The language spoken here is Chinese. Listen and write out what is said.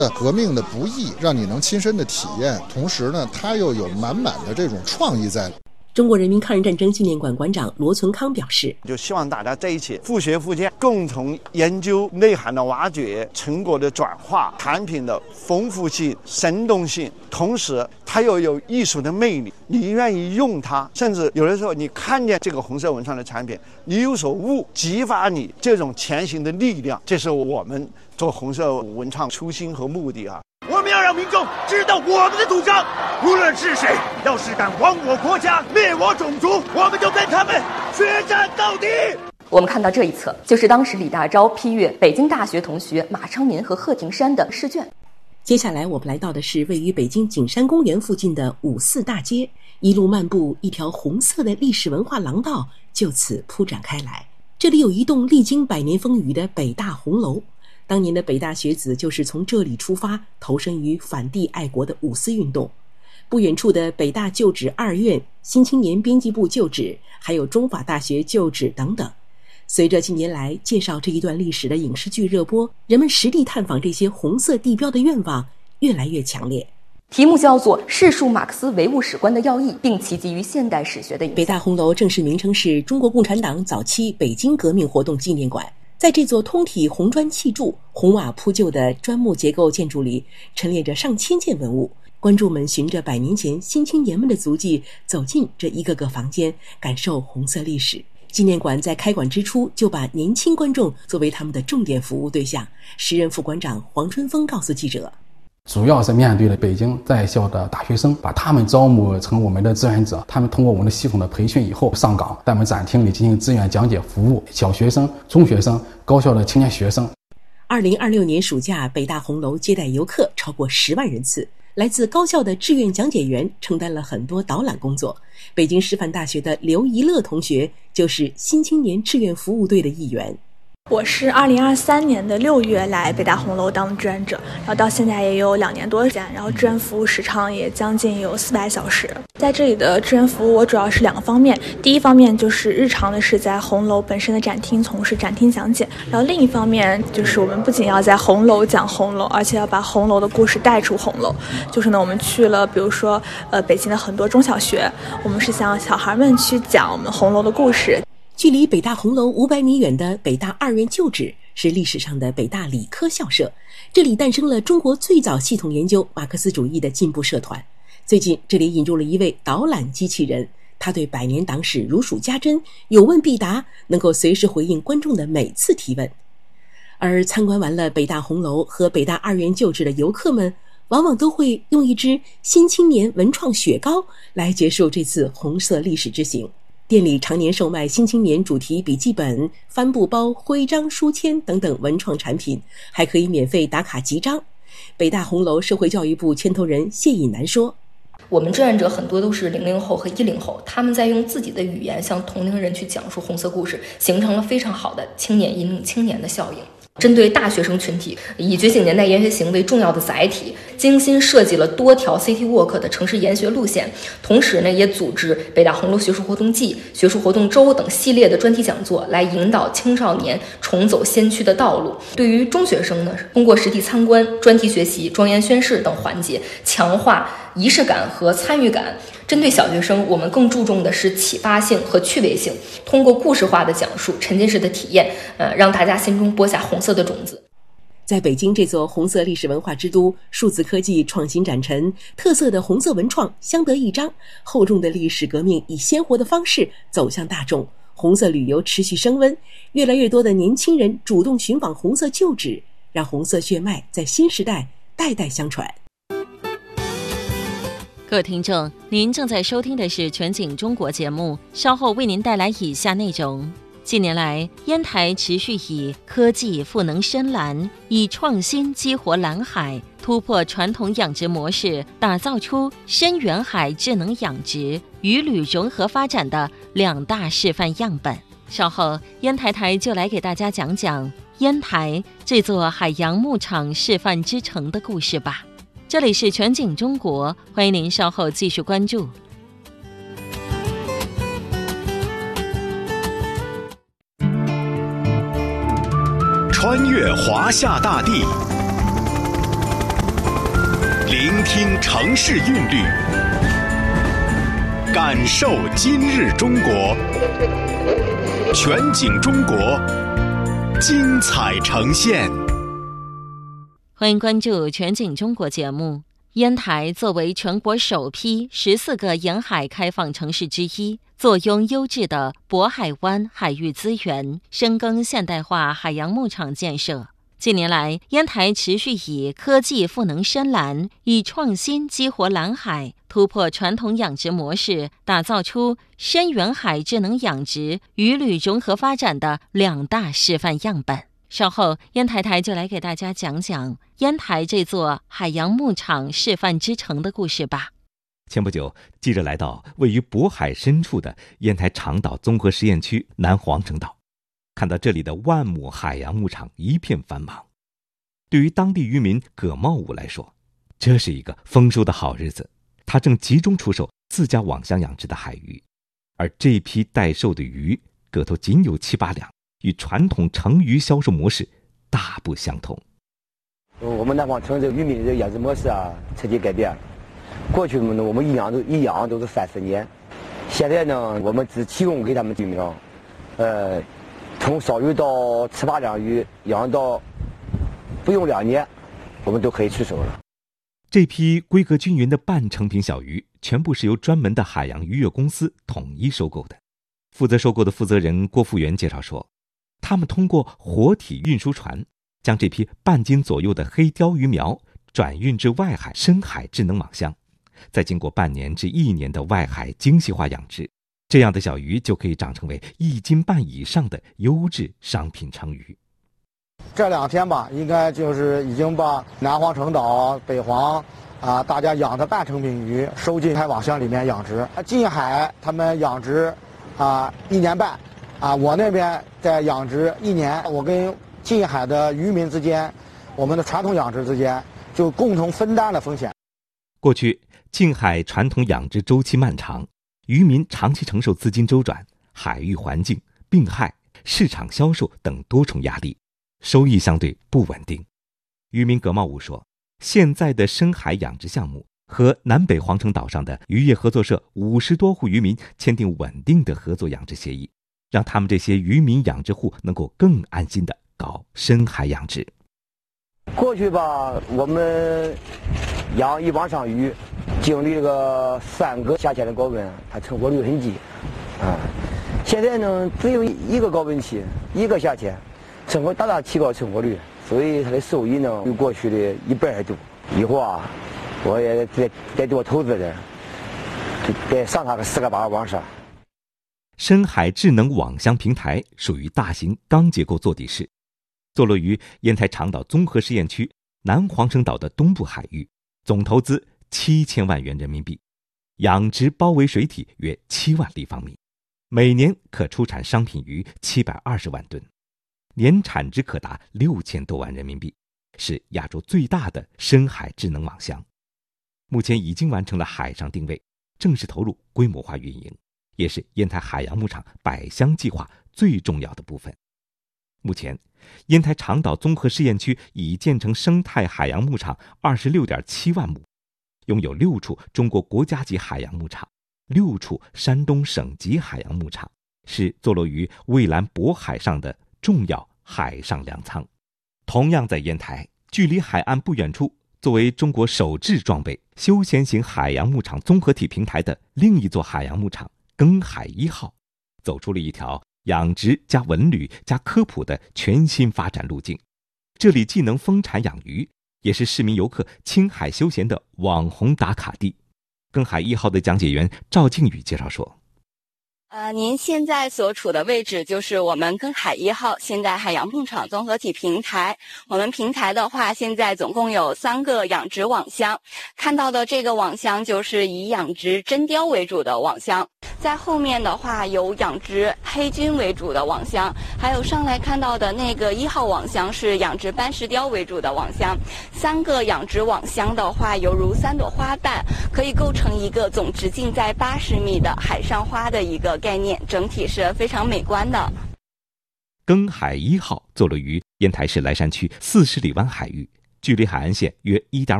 革命的不易让你能亲身的体验，同时呢，它又有满满的这种创意在。 中国人民抗日战争纪念馆馆长罗存康表示， 就希望大家在一起复学复健，共同研究内涵的挖掘、成果的转化、产品的丰富性、生动性，同时它又有艺术的魅力，你愿意用它，甚至有的时候你看见这个红色文创的产品，你有所悟，激发你这种前行的力量，这是我们做红色文创初心和目的啊。 我们要让民众知道我们的主张，无论是谁，要是敢亡我国家、灭我种族，我们就跟他们决战到底。 我们看到这一册，就是当时李大钊批阅北京大学同学马昌民和贺廷山的试卷。 接下来我们来到的是位于北京景山公园附近的五四大街，一路漫步，一条红色的历史文化廊道就此铺展开来。这里有一栋历经100年风雨的北大红楼，当年的北大学子就是从这里出发，投身于反帝爱国的五四运动。不远处的北大旧址2院、新青年编辑部旧址，还有中法大学旧址等等。随着近年来介绍这一段历史的影视剧热播，人们实地探访这些红色地标的愿望越来越强烈。 题目叫做《世述马克思唯物史观的要义，并其基于现代史学的影响》。 北大红楼正式名称是中国共产党早期北京革命活动纪念馆。在这座通体红砖砌筑、红瓦铺就的砖木结构建筑里，陈列着上千件文物。观众们循着100年前新青年们的足迹，走进这一个个房间，感受红色历史。纪念馆在开馆之初就把年轻观众作为他们的重点服务对象。时任副馆长黄春风告诉记者， 主要是面对了北京在校的大学生，把他们招募成我们的志愿者，他们通过我们的系统的培训以后上岗，在我们展厅里进行志愿讲解服务小学生、中学生、高校的青年学生。 2026年暑假，北大红楼接待游客超过10万人次。来自高校的志愿讲解员承担了很多导览工作。北京师范大学的刘怡乐同学就是新青年志愿服务队的一员。 我是2023年的6月来北大红楼当志愿者，然后到现在也有2年多时间，然后志愿服务时长也将近有400小时。在这里的志愿服务我主要是2个方面，第一方面就是日常的是在红楼本身的展厅从事展厅讲解，然后另一方面就是我们不仅要在红楼讲红楼，而且要把红楼的故事带出红楼。就是呢，我们去了比如说北京的很多中小学，我们是向小孩们去讲我们红楼的故事。 距离北大红楼500米远的北大2院旧址是历史上的北大理科校舍，这里诞生了中国最早系统研究马克思主义的进步社团。最近这里引入了一位导览机器人，他对100年党史如数家珍，有问必答，能够随时回应观众的每次提问。而参观完了北大红楼和北大2院旧址的游客们，往往都会用一支新青年文创雪糕来结束这次红色历史之行。店里常年售卖新青年主题笔记本、帆布包、徽章、书签等等文创产品，还可以免费打卡集章。北大红楼社会教育部牵头人谢颖南说， 我们志愿者很多都是00后和10后，他们在用自己的语言向同龄人去讲述红色故事，形成了非常好的青年引领青年的效应。针对大学生群体，以觉醒年代研学行为重要的载体，精心设计了多条 City Walk 的城市研学路线，同时呢，也组织北大红楼学术活动季、学术活动周等系列的专题讲座，来引导青少年重走先驱的道路。对于中学生呢，通过实地参观、专题学习、庄严宣誓等环节，强化仪式感和参与感。针对小学生，我们更注重的是启发性和趣味性，通过故事化的讲述、沉浸式的体验，让大家心中播下红色的种子。 在北京这座红色历史文化之都，数字科技创新展陈，特色的红色文创相得益彰，厚重的历史革命以鲜活的方式走向大众，红色旅游持续升温，越来越多的年轻人主动寻访红色旧址，让红色血脉在新时代代代相传。 各位听众，您正在收听的是全景中国节目，稍后为您带来以下内容。近年来，烟台持续以科技赋能深蓝，以创新激活蓝海，突破传统养殖模式，打造出深远海智能养殖、渔旅融合发展的2大示范样本。稍后，烟台台就来给大家讲讲烟台这座海洋牧场示范之城的故事吧。这里是全景中国，欢迎您稍后继续关注。 穿越华夏大地， 聆听城市韵律，感受今日中国，全景中国，精彩呈现。 欢迎关注全景中国节目。烟台作为全国首批14个沿海开放城市之一，坐拥优质的渤海湾海域资源，深耕现代化海洋牧场建设。近年来，烟台持续以科技赋能深蓝，以创新激活蓝海，突破传统养殖模式，打造出深远海智能养殖、渔旅融合发展的2大示范样本。稍后，烟台台就来给大家讲讲烟台这座海洋牧场示范之城的故事吧。 前不久，记者来到位于渤海深处的烟台长岛综合实验区南皇城岛，看到这里的万亩海洋牧场一片繁忙。对于当地渔民葛茂武来说，这是一个丰收的好日子，他正集中出售自家网箱养殖的海鱼，而这批待售的鱼个头仅有7、8两，与传统成鱼销售模式大不相同。 我们南方城这渔民的养殖模式彻底改变了。过去呢，我们一养都是3、4年，现在呢，我们只提供给他们居民，从少鱼到7、8两鱼，养到不用2年，我们都可以出手了。 这批规格均匀的半成品小鱼，全部是由专门的海洋渔业公司统一收购的。负责收购的负责人郭富元介绍说，他们通过活体运输船，将这批半斤左右的黑鲷鱼苗转运至外海深海智能网箱，再经过半年至1年的外海精细化养殖，这样的小鱼就可以长成为1斤半以上的优质商品成鱼。 这2天吧，应该就是已经把南皇城岛、北皇大家养的半成品鱼收进海网箱里面养殖。近海他们养殖1年半，我那边在养殖1年。我跟近海的渔民之间，我们的传统养殖之间就共同分担了风险。 过去近海传统养殖周期漫长，渔民长期承受资金周转、海域环境、病害、市场销售等多重压力，收益相对不稳定。渔民葛茂武说，现在的深海养殖项目和南北皇城岛上的渔业合作社50多户渔民签订稳定的合作养殖协议，让他们这些渔民养殖户能够更安心地搞深海养殖。 过去吧，我们养一网上鱼，经历这个3个夏天的高温，它成活率很低。现在呢，只有1个高温期，1个夏天，大大提高成活率，所以它的收益呢，比过去的1倍还多。以后我也再多投资点，再上它个4个8个网上。 深海智能网箱平台属于大型钢结构坐底式，坐落于烟台长岛综合实验区南皇城岛的东部海域，总投资7000万元人民币，养殖包围水体约7万立方米，每年可出产商品鱼720万吨，年产值可达6000多万人民币，是亚洲最大的深海智能网箱。目前已经完成了海上定位，正式投入规模化运营，也是烟台海洋牧场百箱计划最重要的部分。目前，烟台长岛综合试验区已建成生态海洋牧场26.7万亩，拥有6处中国国家级海洋牧场，6处山东省级海洋牧场，是坐落于蔚蓝渤海上的重要海上粮仓。同样在烟台，距离海岸不远处，作为中国首制装备休闲型海洋牧场综合体平台的另一座海洋牧场庚海1号，走出了一条养殖加文旅加科普的全新发展路径。这里既能丰产养鱼，也是市民游客青海休闲的网红打卡地。庚海1号的讲解员赵靖宇介绍说， 您现在所处的位置就是我们庚海1号现代海洋牧场综合体平台。我们平台的话，现在总共有3个养殖网箱，看到的这个网箱就是以养殖真鲷为主的网箱，在后面的话有养殖黑鲟为主的网箱，还有上来看到的那个1号网箱是养殖斑石鲷为主的网箱。3个养殖网箱的话，犹如3朵花瓣，可以构成一个总直径在80米的海上花的一个概念，整体是非常美观的。 庚海1号坐落于烟台市莱山区40里湾海域，距离海岸线约1.5